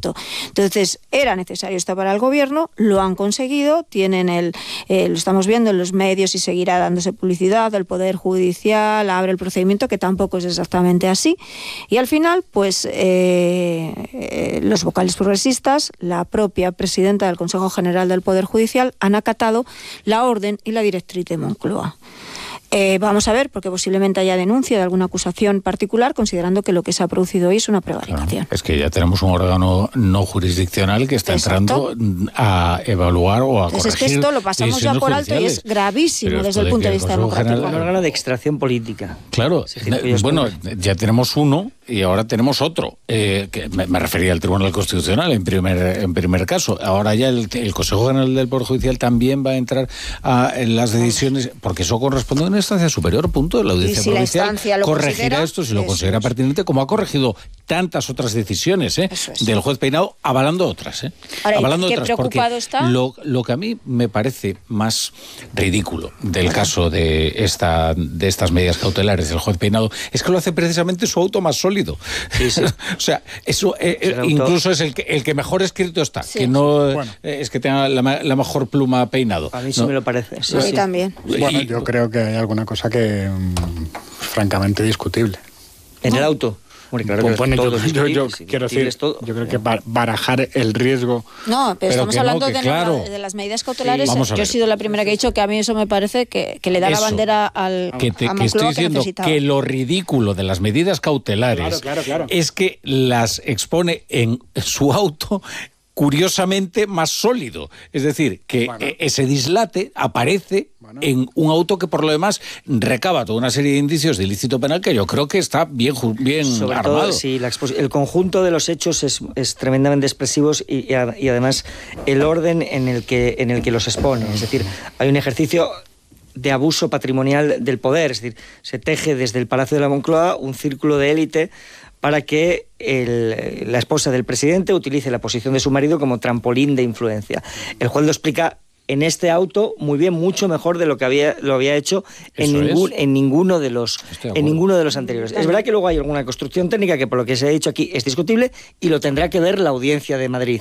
procedimiento. Entonces, era necesario esto para el gobierno, lo han conseguido, tienen lo estamos viendo en los medios y seguirá dándose publicidad, el Poder Judicial abre el procedimiento, que tampoco es exactamente así, y al final, pues, los vocales progresistas, la propia presidenta del Consejo General del Poder Judicial, han acatado la orden y la directriz de Moncloa. Vamos a ver, porque posiblemente haya denuncia de alguna acusación particular, considerando que lo que se ha producido hoy es una prevaricación. Claro, es que ya tenemos un órgano no jurisdiccional que está entrando a evaluar o a corregir. Es que esto lo pasamos ya por alto y es gravísimo desde el punto de vista democrático. Un órgano de extracción política. Claro, bueno, ya tenemos uno y ahora tenemos otro. Que me refería al Tribunal Constitucional en primer caso. Ahora ya el Consejo General del Poder Judicial también va a entrar en las decisiones, porque eso corresponde a una instancia superior, punto. La Audiencia Provincial corregirá esto si lo considera pertinente, como ha corregido tantas otras decisiones del juez Peinado, avalando otras. Ahora, avalando ¿qué otras, preocupado porque está? Lo que a mí me parece más ridículo del caso de estas medidas cautelares del juez Peinado es que lo hace precisamente su auto más sólido. Sí, sí. O sea, eso incluso es el que mejor escrito está, que no es que tenga la mejor pluma Peinado. A mí sí me lo parece. Sí, sí. También. Bueno, yo creo que hay alguna cosa que francamente discutible. ¿En el auto? Bueno, yo quiero decir, yo creo que barajar el riesgo. No, pero estamos hablando de las medidas cautelares. Yo he sido la primera que he dicho que a mí eso me parece que le da la bandera a Moncloa, que estoy diciendo que lo ridículo de las medidas cautelares es que las expone en su auto curiosamente más sólido. Es decir, que ese dislate aparece en un auto que por lo demás recaba toda una serie de indicios de ilícito penal que yo creo que está bien sobre armado. Todo, sí, el conjunto de los hechos es tremendamente expresivo y además el orden en el que los expone. Es decir, hay un ejercicio de abuso patrimonial del poder. Es decir, se teje desde el Palacio de la Moncloa un círculo de élite para que la esposa del presidente utilice la posición de su marido como trampolín de influencia. El juez lo explica en este auto muy bien, mucho mejor de lo que lo había hecho en ninguno de los anteriores. Es verdad que luego hay alguna construcción técnica que por lo que se ha dicho aquí es discutible y lo tendrá que ver la Audiencia de Madrid.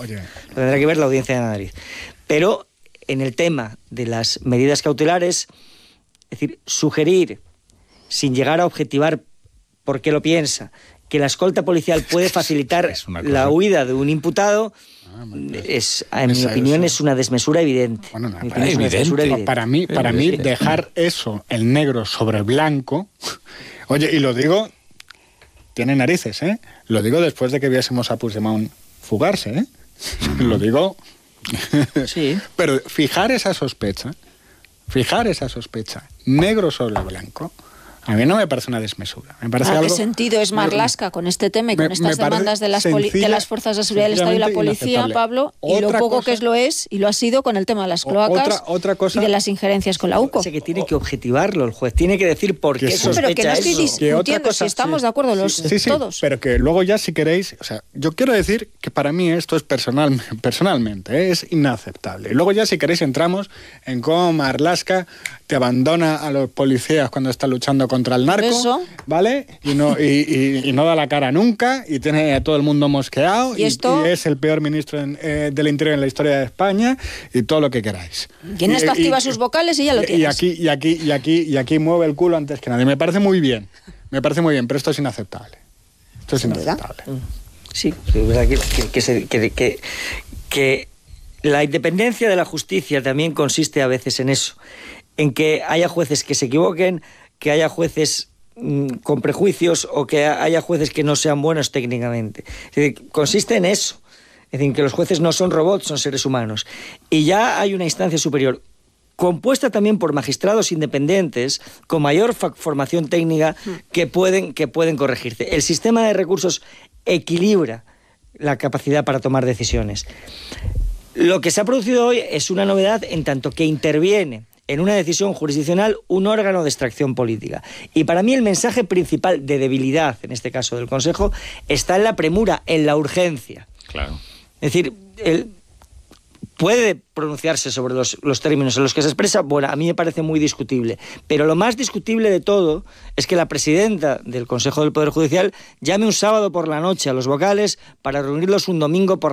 Pero en el tema de las medidas cautelares, es decir, sugerir, sin llegar a objetivar por qué lo piensa, que la escolta policial puede facilitar la huida de un imputado, en mi opinión, es una desmesura evidente. Bueno, para mí, dejar eso, el negro sobre el blanco, oye, y lo digo, tiene narices, lo digo después de que viésemos a Puigdemont fugarse, lo digo. Sí. Pero fijar esa sospecha, negro sobre blanco, a mí no me parece una desmesura. Me parece ¿qué sentido es Marlaska con este tema y con estas demandas de las fuerzas de seguridad del Estado y la policía, Pablo, y lo poco que lo es y lo ha sido con el tema de las cloacas y de las injerencias con la UCO? Que tiene que objetivarlo el juez, tiene que decir por qué sospecha pero que no estoy discutiendo si estamos de acuerdo todos. Pero que luego ya, si queréis, o sea, yo quiero decir que para mí esto es personalmente, es inaceptable. Y luego ya, si queréis, entramos en cómo Marlaska te abandona a los policías cuando está luchando contra el narco, ¿vale? Y no da la cara nunca, y tiene a todo el mundo mosqueado, y es el peor ministro del Interior en la historia de España, y todo lo que queráis. Y en esto activa sus vocales y ya lo tienes. Y aquí mueve el culo antes que nadie. Me parece muy bien, pero esto es inaceptable. Sí, es verdad que la independencia de la justicia también consiste a veces en eso, en que haya jueces que se equivoquen, que haya jueces con prejuicios o que haya jueces que no sean buenos técnicamente. Es decir, consiste en eso. Es decir, que los jueces no son robots, son seres humanos. Y ya hay una instancia superior, compuesta también por magistrados independientes, con mayor formación técnica, que pueden corregirse. El sistema de recursos equilibra la capacidad para tomar decisiones. Lo que se ha producido hoy es una novedad en tanto que interviene en una decisión jurisdiccional un órgano de extracción política. Y para mí el mensaje principal de debilidad, en este caso del Consejo, está en la premura, en la urgencia. Claro. Es decir, él puede pronunciarse sobre los términos en los que se expresa. Bueno, a mí me parece muy discutible. Pero lo más discutible de todo es que la presidenta del Consejo del Poder Judicial llame un sábado por la noche a los vocales para reunirlos un domingo por